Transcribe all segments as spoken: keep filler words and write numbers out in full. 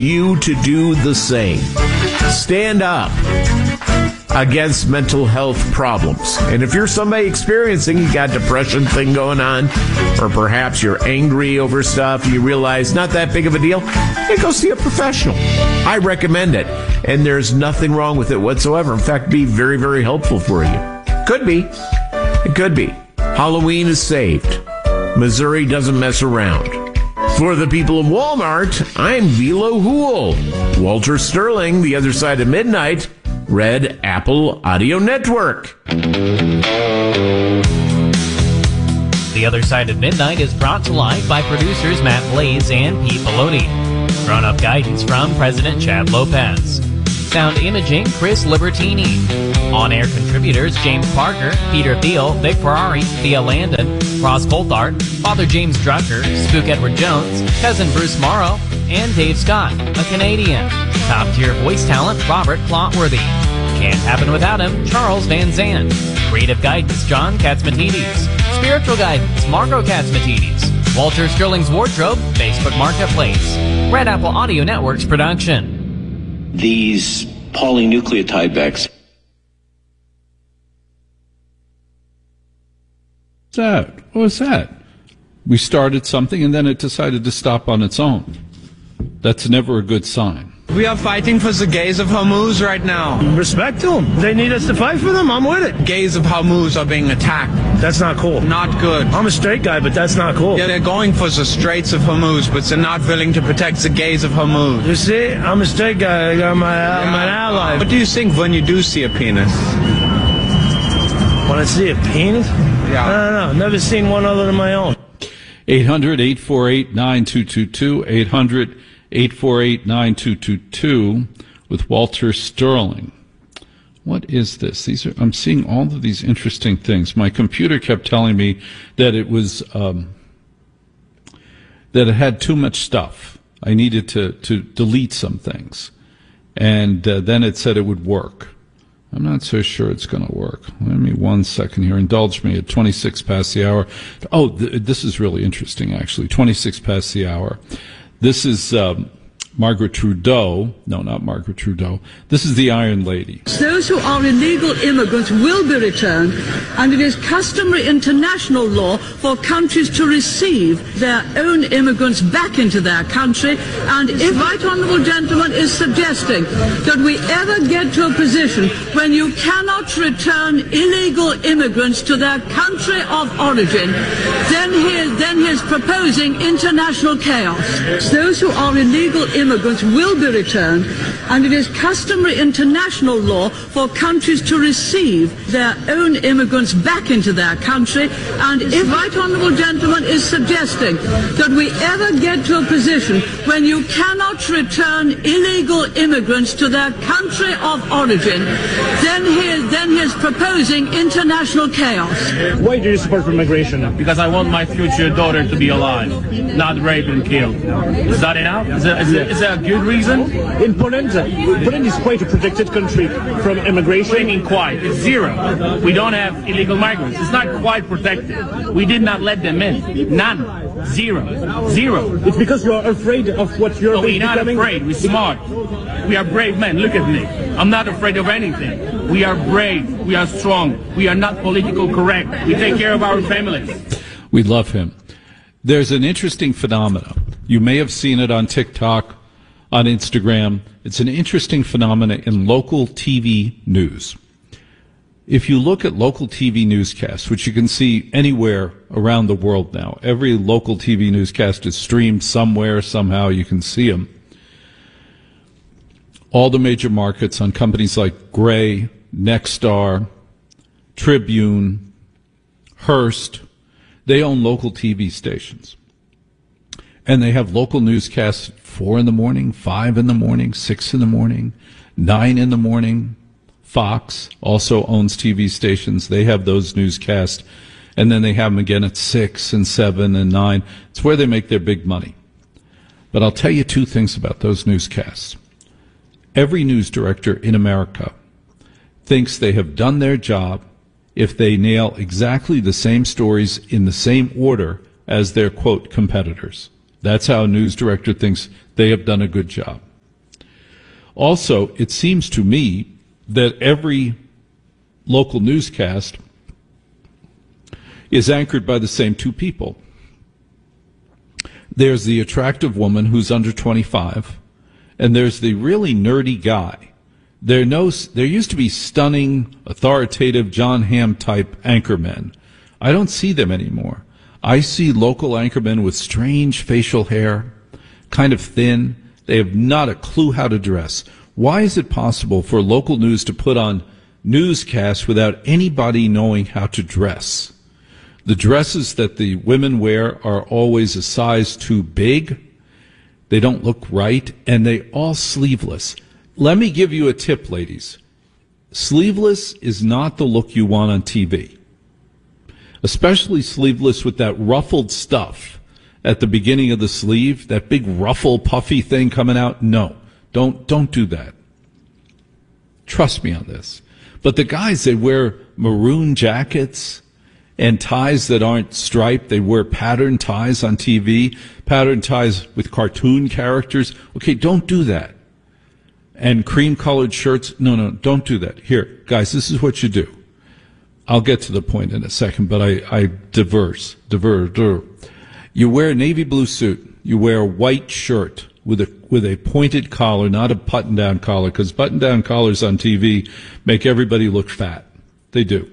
You to do the same. Stand up against mental health problems. And if you're somebody experiencing, you got depression thing going on, or perhaps you're angry over stuff, you realize not that big of a deal, hey, go see a professional. I recommend it. And there's nothing wrong with it whatsoever. In fact, be very, very helpful for you. Could be. It could be. Halloween is saved. Missouri doesn't mess around. For the people of Walmart, I'm Velo Hool. Walter Sterling, The Other Side of Midnight, Red Apple Audio Network. The Other Side of Midnight is brought to life by producers Matt Blaze and Pete Maloney. Grown-up guidance from President Chad Lopez. Sound imaging, Chris Libertini. On-air contributors, James Parker, Peter Thiel, Vic Ferrari, Thea Landon, Ross Coulthard, Father James Drucker, Spook Edward Jones, Cousin Bruce Morrow, and Dave Scott, a Canadian. Top-tier voice talent, Robert Clotworthy. Can't happen without him, Charles Van Zandt. Creative guidance, John Katzmatidis. Spiritual guidance, Margot Katzmatidis. Walter Sterling's Wardrobe, Facebook Marketplace. Red Apple Audio Network's production. These polynucleotide vaccines. What's that? What was that? We started something and then it decided to stop on its own. That's never a good sign. We are fighting for the gays of Hormuz right now. Respect to them. They need us to fight for them. I'm with it. Gays of Hormuz are being attacked. That's not cool. Not good. I'm a straight guy, but that's not cool. Yeah, they're going for the Straits of Hormuz, but they're not willing to protect the gays of Hormuz. You see, I'm a straight guy. I'm, a, I'm an ally. What do you think when you do see a penis? When I see a penis? Yeah. I don't know. Never seen one other than my own. eight hundred, eight four eight, nine two two two, eight hundred, eight four eight, nine two two two with Walter Sterling. What is this? These are, I'm seeing all of these interesting things. My computer kept telling me that it was, um, that it had too much stuff. I needed to, to delete some things. And uh, then it said it would work. I'm not so sure it's going to work. Let me one second here. Indulge me at twenty-six past the hour. Oh, th- this is really interesting, actually. twenty-six past the hour. This is um, Margaret Trudeau. No, not Margaret Trudeau. This is the Iron Lady. Those who are illegal immigrants will be returned, and it is customary international law for countries to receive their own immigrants back into their country. And if Right Honourable Gentleman is suggesting that we ever get to a position when you cannot return illegal immigrants to their country of origin, then he is, then he is proposing international chaos. Those who are illegal immigrants will be returned, and it is customary international law for countries to receive their own immigrants back into their country. And if Right Honourable Gentleman is suggesting that we ever get to a position when you cannot return illegal immigrants to their country of origin, then he is, then he is proposing international chaos. Why do you support immigration? Because I want my future daughter to be alive, not raped and killed. Is that enough? Is that, is that, is that a good reason? In Poland, Poland is quite a protected country from immigration. What do you mean quite? It's zero. We don't have illegal migrants. It's not quite protected. We did not let them in. None. Zero. Zero. It's because you are afraid of what you're no, we're not becoming. afraid. We're smart. We are brave men. Look at me. I'm not afraid of anything. We are brave. We are strong. We are not political correct. We take care of our families. We love him. There's an interesting phenomenon. You may have seen it on TikTok, on Instagram. It's an interesting phenomenon in local T V news. If you look at local T V newscasts, which you can see anywhere around the world now, every local T V newscast is streamed somewhere, somehow you can see them. All the major markets on companies like Gray, Nexstar, Tribune, Hearst, they own local T V stations. And they have local newscasts at four in the morning, five in the morning, six in the morning, nine in the morning. Fox also owns T V stations. They have those newscasts. And then they have them again at six and seven and nine. It's where they make their big money. But I'll tell you two things about those newscasts. Every news director in America thinks they have done their job if they nail exactly the same stories in the same order as their, quote, competitors. That's how a news director thinks they have done a good job. Also, it seems to me that every local newscast is anchored by the same two people. There's the attractive woman who's under twenty-five, and there's the really nerdy guy. There, no, there used to be stunning, authoritative John Hamm type anchormen. I don't see them anymore. I see local anchormen with strange facial hair, kind of thin. They have not a clue how to dress. Why is it possible for local news to put on newscasts without anybody knowing how to dress? The dresses that the women wear are always a size too big. They don't look right, and they all sleeveless. Let me give you a tip, ladies. Sleeveless is not the look you want on T V. Especially sleeveless with that ruffled stuff at the beginning of the sleeve, that big ruffle puffy thing coming out. No, don't, don't do that. Trust me on this. But the guys, they wear maroon jackets and ties that aren't striped. They wear pattern ties on T V, pattern ties with cartoon characters. Okay, don't do that. And cream-colored shirts. No, no, don't do that. Here, guys, this is what you do. I'll get to the point in a second, but I, I diverse, diverse. You wear a navy blue suit. You wear a white shirt with a with a pointed collar, not a button-down collar, because button-down collars on T V make everybody look fat. They do.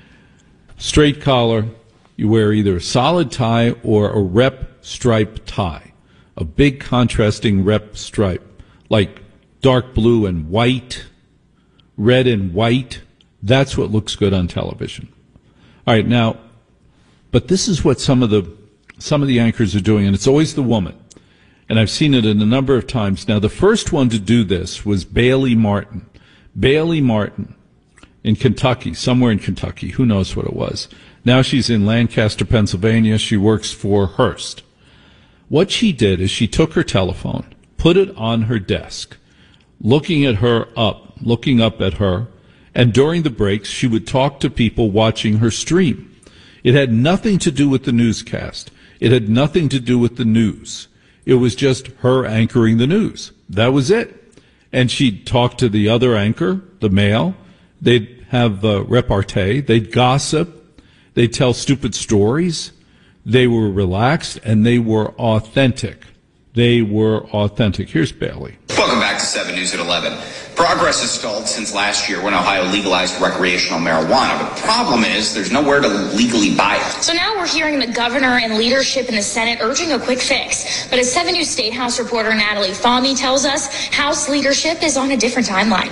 Straight collar. You wear either a solid tie or a rep stripe tie, a big contrasting rep stripe, like dark blue and white, red and white. That's what looks good on television. All right, now, but this is what some of the some of the anchors are doing, and it's always the woman. And I've seen it in a number of times. Now, the first one to do this was Bailey Martin. Bailey Martin in Kentucky, somewhere in Kentucky. Who knows what it was. Now she's in Lancaster, Pennsylvania. She works for Hearst. What she did is she took her telephone, put it on her desk, looking at her up, looking up at her, and during the breaks, she would talk to people watching her stream. It had nothing to do with the newscast. It had nothing to do with the news. It was just her anchoring the news. That was it. And she'd talk to the other anchor, the male. They'd have uh, repartee. They'd gossip. They'd tell stupid stories. They were relaxed, and they were authentic. They were authentic. Here's Bailey. Welcome back to seven News at eleven. Progress has stalled since last year when Ohio legalized recreational marijuana. But the problem is there's nowhere to legally buy it. So now we're hearing the governor and leadership in the Senate urging a quick fix. But as seven News State House reporter Natalie Fahmy tells us, House leadership is on a different timeline.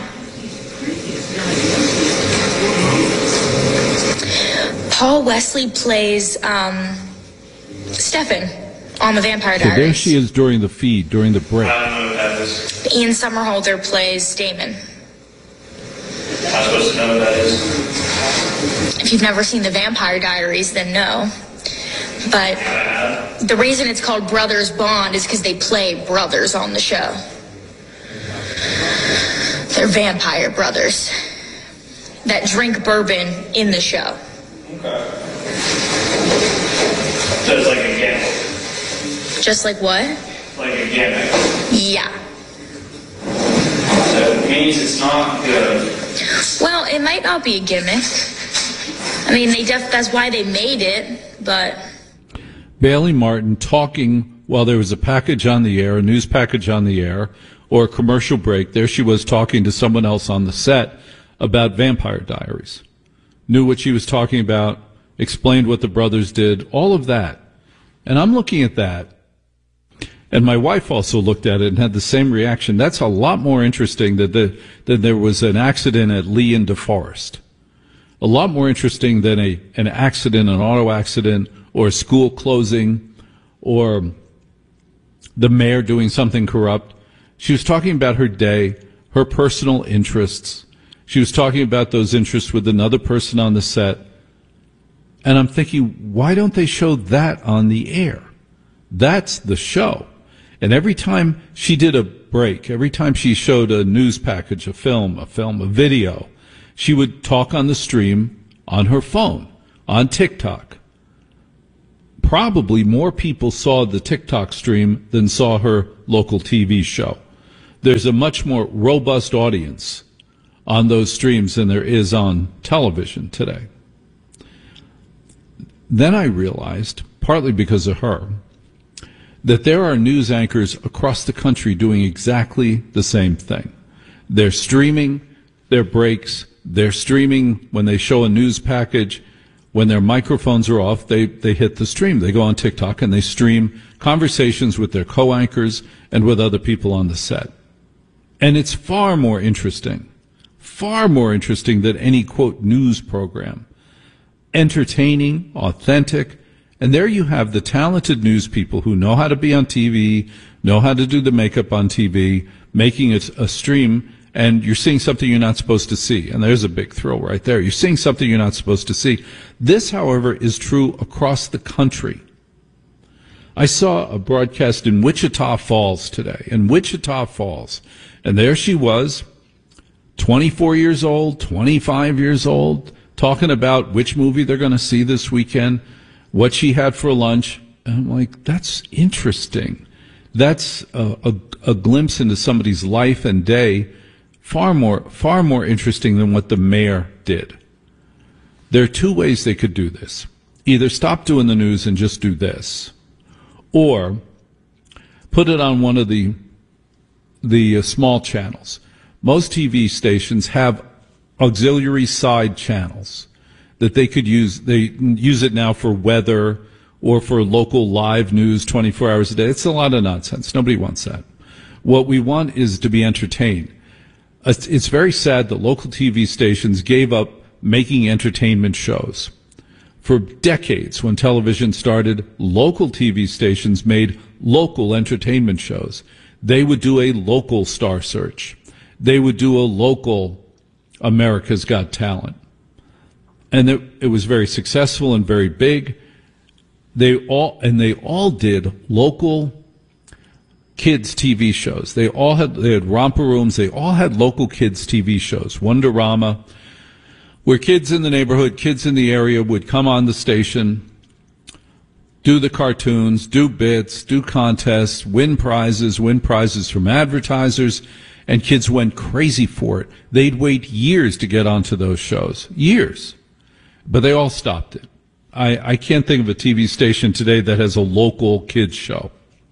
Paul Wesley plays um, Stefan on The Vampire Diaries. So there she is during the feed, during the break. I don't know what that is. Ian Somerhalder plays Damon. I'm supposed to know what that is. If you've never seen The Vampire Diaries, then no. But the reason it's called Brothers Bond is because they play brothers on the show. They're vampire brothers that drink bourbon in the show. Okay. So it's like a gimmick. Just like what? Like a gimmick. Yeah. So it means it's not good. Well, it might not be a gimmick. I mean, they def- that's why they made it, but... Bailey Martin talking while there was a package on the air, a news package on the air, or a commercial break. There she was talking to someone else on the set about Vampire Diaries. Knew what she was talking about, explained what the brothers did, all of that. And I'm looking at that, and my wife also looked at it and had the same reaction. That's a lot more interesting than, the, than there was an accident at Lee and DeForest. A lot more interesting than a, an accident, an auto accident, or a school closing, or the mayor doing something corrupt. She was talking about her day, her personal interests. She was talking about those interests with another person on the set. And I'm thinking, why don't they show that on the air? That's the show. And every time she did a break, every time she showed a news package, a film, a film, a video, she would talk on the stream on her phone, on TikTok. Probably more people saw the TikTok stream than saw her local T V show. there's a much more robust audience on those streams than there is on television today. Then I realized, partly because of her, that there are news anchors across the country doing exactly the same thing. They're streaming their breaks. They're streaming when they show a news package. When their microphones are off, they, they hit the stream. They go on TikTok and they stream conversations with their co-anchors and with other people on the set. And it's far more interesting, far more interesting than any, quote, news program. Entertaining, authentic, and there you have the talented news people who know how to be on T V, know how to do the makeup on T V, making it a stream, and you're seeing something you're not supposed to see. And there's a big thrill right there. You're seeing something you're not supposed to see. This, however, is true across the country. I saw a broadcast in Wichita Falls today, in Wichita Falls, and there she was, twenty-four years old, twenty-five years old, talking about which movie they're going to see this weekend, what she had for lunch. And I'm like, that's interesting. That's a, a, a glimpse into somebody's life and day, far more, far more interesting than what the mayor did. There are two ways they could do this. Either stop doing the news and just do this, or put it on one of the, the uh, small channels. Most T V stations have auxiliary side channels that they could use. They use it now for weather or for local live news twenty-four hours a day. It's a lot of nonsense. Nobody wants that. What we want is to be entertained. It's very sad that local T V stations gave up making entertainment shows. For decades, when television started, local T V stations made local entertainment shows. They would do a local Star Search. They would do a local America's Got Talent. And it, it was very successful and very big. They all, and they all did local kids T V shows. They all had, they had romper rooms. They all had local kids T V shows. Wonderama, where kids in the neighborhood, kids in the area would come on the station, do the cartoons, do bits, do contests, win prizes, win prizes from advertisers, and kids went crazy for it. They'd wait years to get onto those shows. Years. But they all stopped it. I, I can't think of a T V station today that has a local kids show.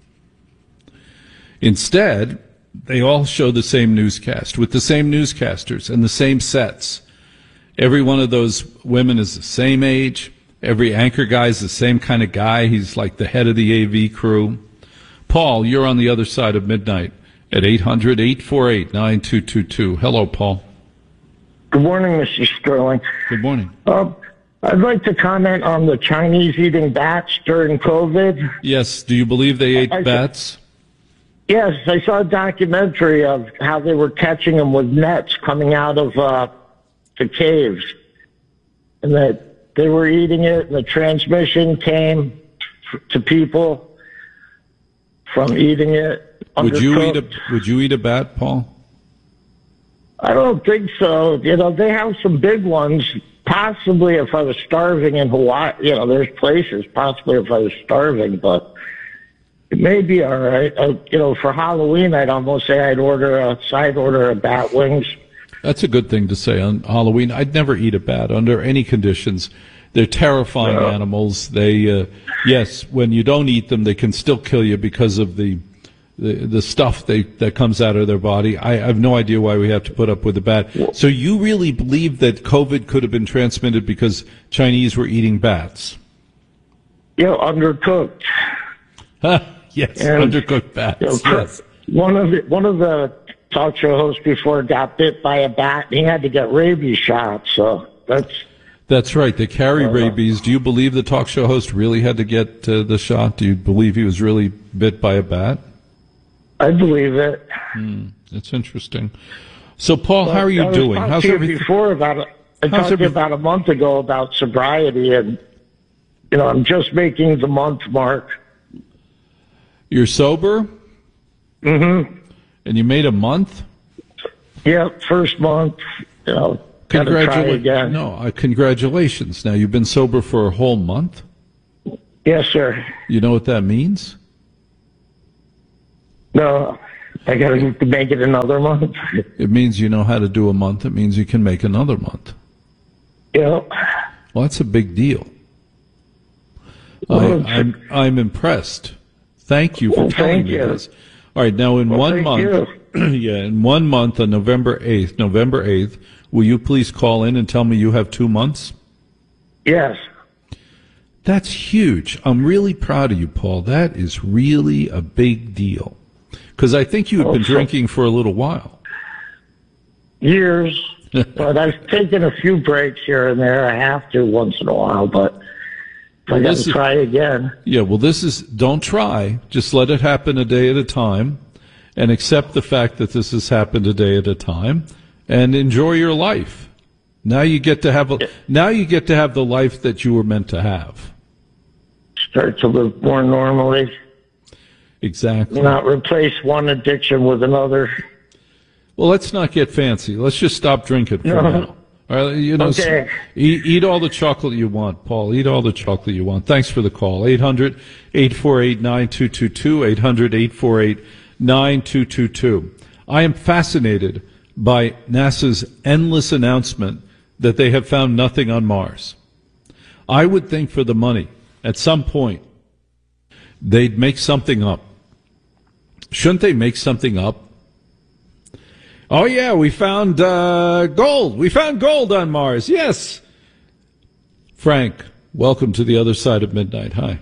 Instead, they all show the same newscast with the same newscasters and the same sets. Every one of those women is the same age. Every anchor guy is the same kind of guy. He's like the head of the A V crew. Paul, you're on the other side of midnight at eight hundred, eight four eight, nine two two two. Hello, Paul. Good morning, Mister Sterling. Good morning. Uh, I'd like to comment on the Chinese eating bats during COVID. Yes. Do you believe they ate I, bats? Yes. I saw a documentary of how they were catching them with nets coming out of uh, the caves, and that they were eating it, and the transmission came to people from eating it. Would you eat a Would you eat a bat, Paul? I don't think so. You know, they have some big ones. Possibly if I was starving in Hawaii, you know, there's places, possibly if I was starving, but it may be all right. Uh, you know, for Halloween, I'd almost say I'd order a side order of bat wings. That's a good thing to say on Halloween. I'd never eat a bat under any conditions. They're terrifying yeah. animals. They, uh, yes, when you don't eat them, they can still kill you because of the The, the stuff they, that comes out of their body. I, I have no idea why we have to put up with the bat. So you really believe that COVID could have been transmitted because Chinese were eating bats? Yeah, undercooked. yes, and, undercooked bats. You know, yes. One of the, one of the talk show hosts before got bit by a bat. And he had to get rabies shots. So that's that's right. They carry uh, rabies. Do you believe the talk show host really had to get uh, the shot? Do you believe he was really bit by a bat? I believe it. Hmm, that's interesting. So, Paul, well, how are you doing? I How's talked everything? Before about it. I talked to you about a month ago about sobriety, and you know, I'm just making the month mark. You're sober? Mm-hmm. And you made a month? Yeah, first month. You know, Congratulations! No, uh, congratulations. Now you've been sober for a whole month. Yes, sir. You know what that means? No. I got to make it another month. It means you know how to do a month. It means you can make another month. Yeah. Well, that's a big deal. Well, I, I'm I'm impressed. Thank you for well, telling me you. this. All right, now in well, one month, yeah, in one month on November eighth, November eighth, will you please call in and tell me you have two months? Yes. That's huge. I'm really proud of you, Paul. That is really a big deal. Because I think you have well, been so drinking for a little while. Years. But I've taken a few breaks here and there. I have to once in a while, but I got to try again. Yeah, well, this is, don't try. Just let it happen a day at a time and accept the fact that this has happened a day at a time and enjoy your life. Now you get to have a, now you get to have the life that you were meant to have. Start to live more normally. Exactly. Not replace one addiction with another. Well, let's not get fancy. Let's just stop drinking for No. now. All right, you know, Okay. eat, eat all the chocolate you want, Paul. Eat all the chocolate you want. Thanks for the call. eight hundred, eight four eight, nine two two two, eight hundred, eight four eight, nine two two two. I am fascinated by NASA's endless announcement that they have found nothing on Mars. I would think for the money, at some point, they'd make something up. Shouldn't they make something up? Oh, yeah, we found uh, gold. We found gold on Mars. Yes. Frank, welcome to the other side of midnight. Hi.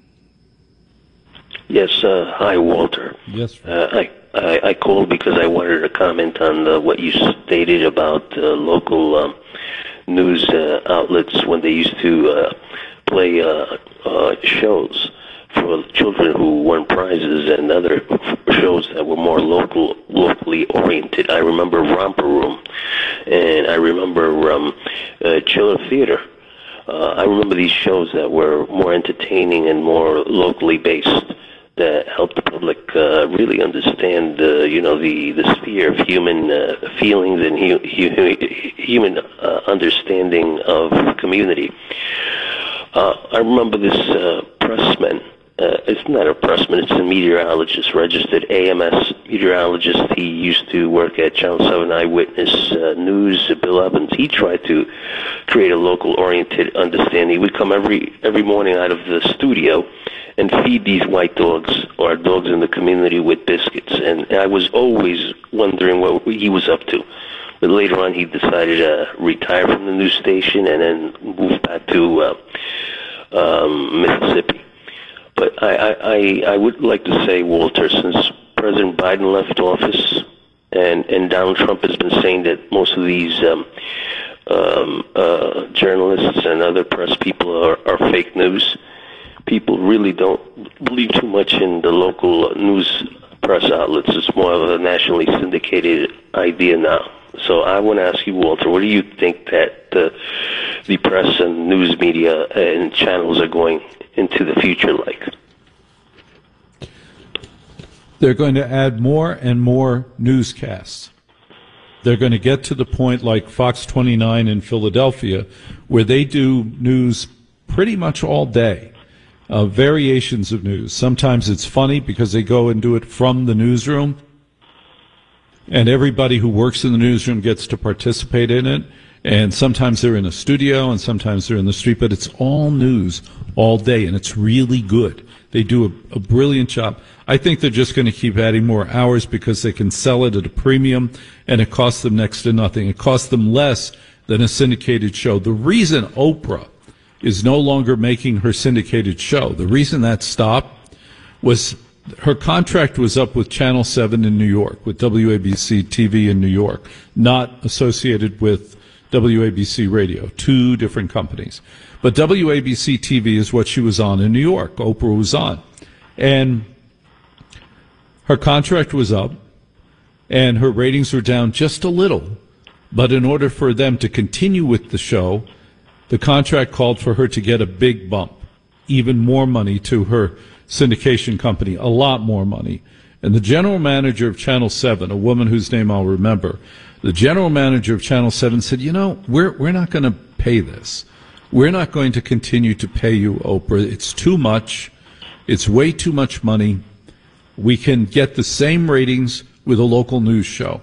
Yes, uh, hi, Walter. Yes, uh, I, I I called because I wanted to comment on uh, what you stated about uh, local um, news uh, outlets when they used to uh, play uh, uh, shows for children who won prizes and other shows that were more local, locally oriented. I remember Romper Room, and I remember um, uh, Chiller Theater. Uh, I remember these shows that were more entertaining and more locally based, that helped the public uh, really understand, uh, you know, the, the sphere of human uh, feelings and hu- hu- human uh, understanding of community. Uh, I remember this uh, pressman. Uh, it's not a pressman, it's a meteorologist, registered A M S meteorologist. He used to work at Channel seven Eyewitness uh, News, uh, Bill Evans. He tried to create a local-oriented understanding. He would come every every morning out of the studio and feed these white dogs or dogs in the community with biscuits. And I was always wondering what he was up to. But later on, he decided to retire from the news station and then move back to uh, um, Mississippi. But I, I, I, I would like to say, Walter, since President Biden left office and, and Donald Trump has been saying that most of these um, um, uh, journalists and other press people are, are fake news, people really don't believe too much in the local news press outlets. It's more of a nationally syndicated idea now. So I want to ask you, Walter, what do you think that the, the press and news media and channels are going into the future like? They're going to add more and more newscasts. They're going to get to the point like Fox twenty-nine in Philadelphia, where they do news pretty much all day, uh, variations of news. Sometimes it's funny because they go and do it from the newsroom, and everybody who works in the newsroom gets to participate in it. And sometimes they're in a studio, and sometimes they're in the street, but it's all news all day, and it's really good. They do a, a brilliant job. I think they're just going to keep adding more hours because they can sell it at a premium, and it costs them next to nothing. It costs them less than a syndicated show. The reason Oprah is no longer making her syndicated show, the reason that stopped was her contract was up with Channel seven in New York, with W A B C T V in New York, not associated with W A B C Radio, two different companies. But W A B C T V is what she was on in New York. Oprah was on. And her contract was up, and her ratings were down just a little. But in order for them to continue with the show, the contract called for her to get a big bump, even more money to her syndication company, a lot more money. And the general manager of Channel seven, a woman whose name I'll remember, the general manager of Channel seven said, you know, we're we're not going to pay this. We're not going to continue to pay you, Oprah. It's too much. It's way too much money. We can get the same ratings with a local news show.